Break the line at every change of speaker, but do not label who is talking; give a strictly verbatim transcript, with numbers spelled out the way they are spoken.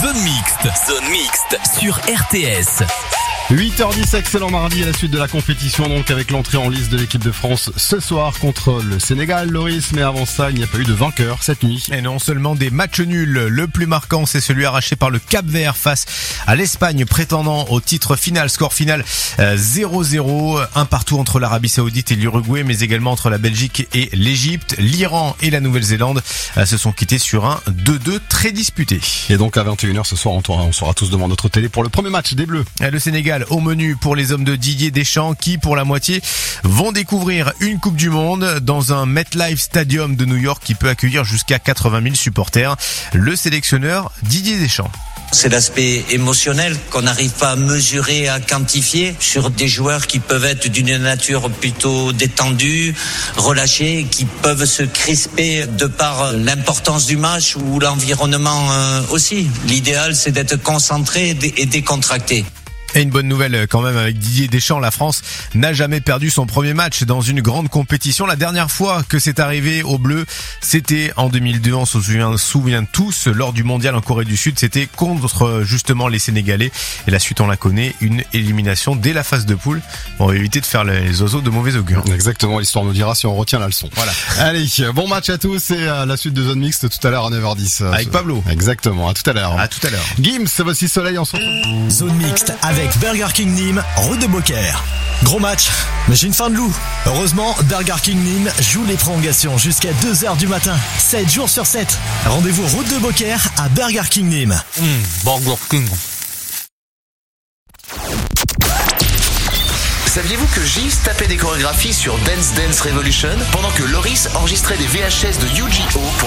Zone Mixte. Zone Mixte sur R T S.
huit heures dix, excellent mardi à la suite de la compétition, donc avec l'entrée en liste de l'équipe de France ce soir contre le Sénégal, Loris. Mais avant ça, il n'y a pas eu de vainqueur cette nuit.
Et non seulement des matchs nuls, le plus marquant c'est celui arraché par le Cap-Vert face à l'Espagne, prétendant au titre final. Score final euh, zéro zéro, un partout entre l'Arabie Saoudite et l'Uruguay, mais également entre la Belgique et l'Égypte. L'Iran et la Nouvelle-Zélande euh, se sont quittés sur un deux deux très disputé.
Et donc à vingt et une heures ce soir, on, on sera tous devant notre télé pour le premier match des Bleus.
Le Sénégal au menu pour les hommes de Didier Deschamps qui, pour la moitié, vont découvrir une Coupe du Monde dans un MetLife Stadium de New York qui peut accueillir jusqu'à quatre-vingt mille supporters. Le sélectionneur Didier Deschamps.
C'est l'aspect émotionnel qu'on n'arrive pas à mesurer, à quantifier sur des joueurs qui peuvent être d'une nature plutôt détendue, relâchés, qui peuvent se crisper de par l'importance du match ou l'environnement aussi. L'idéal, c'est d'être concentré et décontracté.
Et une bonne nouvelle quand même avec Didier Deschamps, la France n'a jamais perdu son premier match dans une grande compétition. La dernière fois que c'est arrivé aux Bleus, c'était en deux mille deux, on se souvient, souvient tous, lors du mondial en Corée du Sud, c'était contre justement les Sénégalais. Et la suite on la connaît, une élimination dès la phase de poule. On va éviter de faire les oiseaux de mauvais augure.
Exactement, l'histoire nous dira si on retient la leçon.
Voilà.
Allez, bon match à tous et à la suite de Zone Mixte tout à l'heure à neuf heures dix.
Avec Pablo.
Exactement, à tout à l'heure.
À tout à l'heure.
Gims, voici Soleil en son.
Zone Mixte avec Burger King Nîmes, route de Beaucaire. Gros match, mais j'ai une faim de loup. Heureusement, Burger King Nîmes joue les prolongations jusqu'à deux heures du matin, sept jours sur sept. Rendez-vous route de Beaucaire à Burger King Nîmes.
Mmh, Burger King.
Saviez-vous que Gims tapait des chorégraphies sur Dance Dance Revolution pendant que Loris enregistrait des V H S de Yu-Gi-Oh!